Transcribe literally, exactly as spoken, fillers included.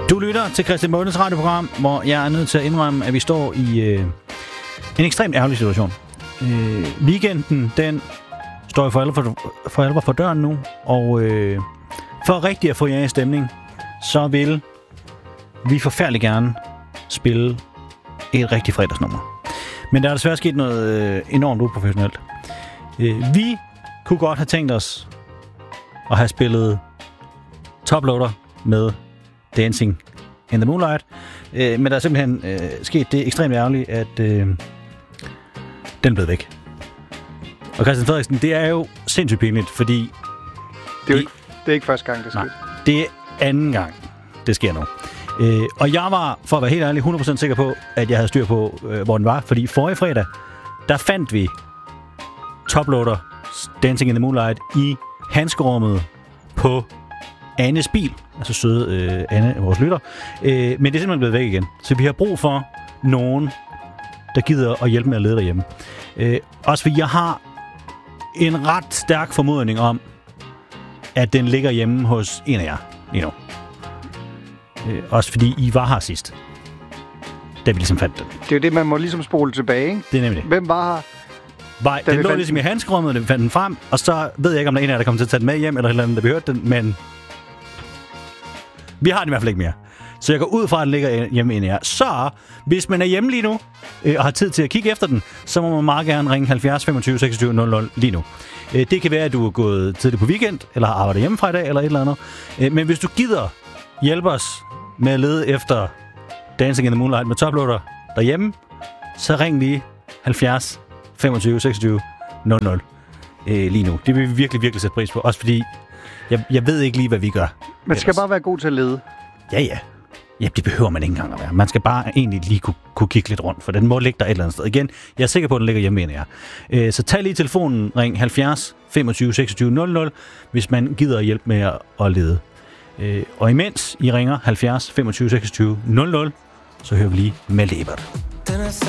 Du lytter til Christian Månes radioprogram, hvor jeg er nødt til at indrømme, at vi står i øh, en ekstremt ærgerlig situation. Øh, weekenden, den står for alvor for, for, alvor for døren nu, og øh, for rigtig at få jer i stemning, så vil vi forfærdeligt gerne spille et rigtig fredagsnummer. Men der er desværre sket noget øh, enormt uprofessionelt. Øh, vi kunne godt have tænkt os at have spillet Toploader med Dancing in the Moonlight. Øh, men der er simpelthen øh, sket det ekstremt ærgerligt, at øh, den er blevet væk. Og Christian Frederiksen, det er jo sindssygt pinligt, fordi... Det er, jo ikke, det er ikke første gang, det sker. Nej, det er anden gang, det sker nu. Øh, og jeg var, for at være helt ærlig, hundrede procent sikker på, at jeg havde styr på, øh, hvor den var. Fordi forrige fredag, der fandt vi Toploader Dancing in the Moonlight i handskerummet på Annes bil. Altså søde øh, Anne, vores lytter. Øh, men det er simpelthen blevet væk igen. Så vi har brug for nogen, der gider at hjælpe med at lede derhjemme. Øh, også fordi jeg har en ret stærk formodning om, at den ligger hjemme hos en af jer lige nu. Øh, også fordi I var her sidst, da vi ligesom fandt den. Det er jo det, man må ligesom spole tilbage, ikke? Det er nemlig det. Hvem var her? Var, den lå ligesom i handskerummet, da vi fandt den frem, og så ved jeg ikke, om der er en af jer, der kommer til at tage den med hjem, eller et eller andet, der vi hørte den, men vi har den i hvert fald ikke mere. Så jeg går ud fra, at den ligger hjemme inde her. Så hvis man er hjemme lige nu, øh, og har tid til at kigge efter den, så må man meget gerne ringe halvfjerds femogtyve seksogtyve nul nul lige nu. Øh, det kan være, at du er gået tidligt på weekend, eller har arbejdet hjemmefra i dag, eller et eller andet. Øh, men hvis du gider hjælpe os med at lede efter Dancing in the Moonlight med Toploader derhjemme, så ring lige halvfjerds femogtyve seksogtyve nul nul øh, lige nu. Det vil vi virkelig, virkelig sætte pris på. Også fordi, jeg, jeg ved ikke lige, hvad vi gør. Man skal ellers bare være god til at lede. Ja, ja. Ja, det behøver man ikke engang at være. Man skal bare egentlig lige kunne, kunne kigge lidt rundt, for den må ligge der et eller andet sted. Igen, jeg er sikker på, at den ligger hjemme ind her. Øh, så tag lige telefonen, ring halvfjerds femogtyve seksogtyve nul nul, hvis man gider at hjælpe med at, at lede. Øh, og imens I ringer halvfjerds femogtyve seksogtyve nul nul, så hører vi lige med Lebert.